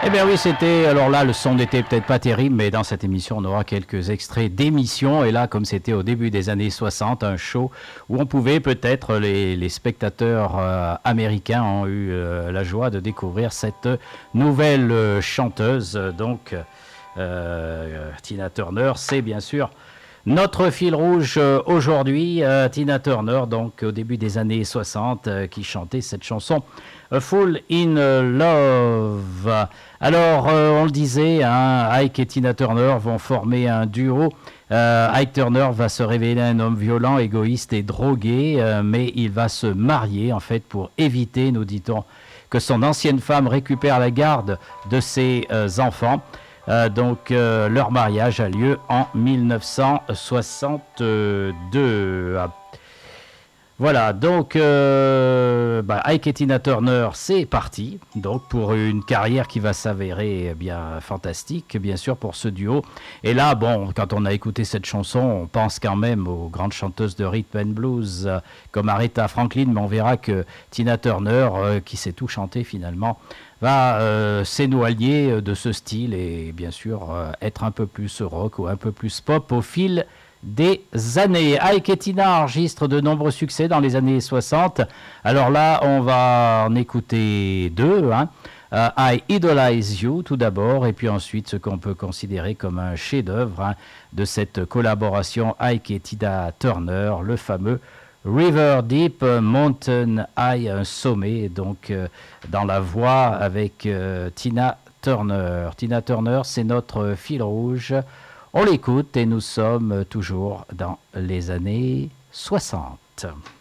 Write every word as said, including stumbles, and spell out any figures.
Eh bien oui, c'était, alors là, le son n'était peut-être pas terrible, mais dans cette émission, on aura quelques extraits d'émissions. Et là, comme c'était au début des années soixante, un show où on pouvait peut-être, les, les spectateurs euh, américains ont eu euh, la joie de découvrir cette nouvelle euh, chanteuse. Donc, euh, Tina Turner, c'est bien sûr notre fil rouge euh, aujourd'hui. euh, Tina Turner, donc au début des années soixante, euh, qui chantait cette chanson A Fool in Love. Alors, euh, on le disait, hein, Ike et Tina Turner vont former un duo. Euh, Ike Turner va se révéler un homme violent, égoïste et drogué, euh, mais il va se marier, en fait, pour éviter, nous dit-on, que son ancienne femme récupère la garde de ses euh, enfants. Euh, donc, euh, leur mariage a lieu en mille neuf cent soixante-deux. Voilà, donc euh, bah, Ike et Tina Turner, c'est parti. Donc pour une carrière qui va s'avérer eh bien fantastique, bien sûr, pour ce duo. Et là, bon, quand on a écouté cette chanson, on pense quand même aux grandes chanteuses de rhythm and blues euh, comme Aretha Franklin, mais on verra que Tina Turner, euh, qui sait tout chanter finalement, va euh, s'éloigner de ce style et bien sûr euh, être un peu plus rock ou un peu plus pop au fil des années. Ike et Tina enregistrent de nombreux succès dans les années soixante. Alors là, on va en écouter deux. Hein. Uh, I Idolize You tout d'abord, et puis ensuite ce qu'on peut considérer comme un chef-d'œuvre hein, de cette collaboration Ike et Tina Turner, le fameux River Deep Mountain High, un sommet, donc euh, dans la voix avec euh, Tina Turner. Tina Turner, c'est notre fil rouge. On l'écoute et nous sommes toujours dans les années soixante.